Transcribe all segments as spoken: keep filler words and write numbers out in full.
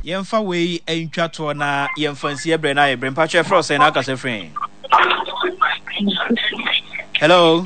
Yemfa we entwa to na yemfa nsie bre na yebre mpa che fro say na aka se friend. Hello.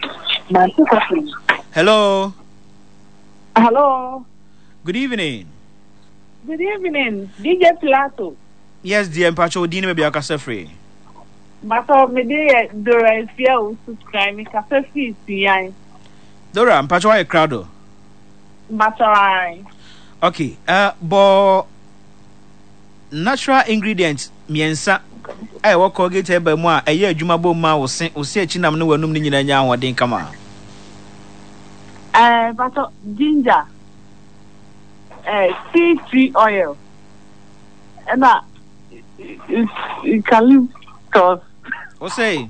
Hello. Hello. Good evening. Good evening. D J Plato. Yes, dear mpa che odin me be aka se friend. But uh, me dey Dora Fia will subscribe me cafe fees yan. Dora mpa che why crowd. But I. Okay, uh bo natural ingredients miensa ai wo Colgate eba mu a eye adwuma bom ma wo se wo se achinam ne wanum ne nyina nya ahoden kama. Eh but uh, ginger. Eh tea tree oil. And uh eucalyptus. What say?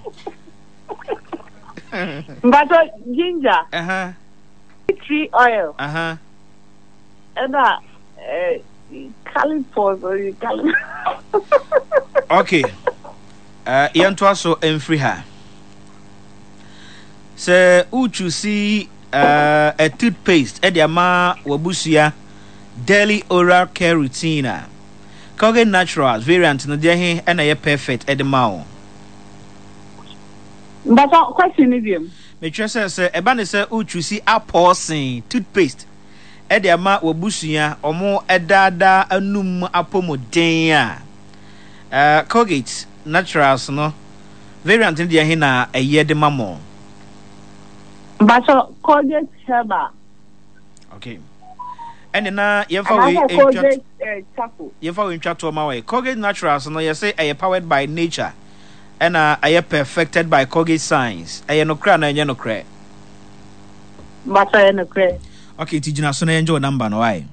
But uh, ginger. Uh-huh. Tea tree oil. Uh-huh. And uh eh eucalyptus or eucalyptus. Okay. Uh, yanto aso emfri ha. Se uchu si uh, a toothpaste e dia ma wabusia daily oral care routine. Colgate Naturals variant no dia he e na ye perfect e de ma o. But uh, question is him. Me twa se se e ba ne se uchu si aposin toothpaste e dia ma wabusia omo edada anum apomoden a. Uh, Colgate Naturals no variant in dia he na eye de mamo. But uh, Colgate Herbal. Okay. And na yemfa we Colgate Chaco. Yemfa we ntwa to ma we Colgate Naturals no ye say eye powered by nature and uh, eye perfected by Colgate Science. Eye no kra na enye no kra. But eye no kra. Okay, tijina so na enjo number no why.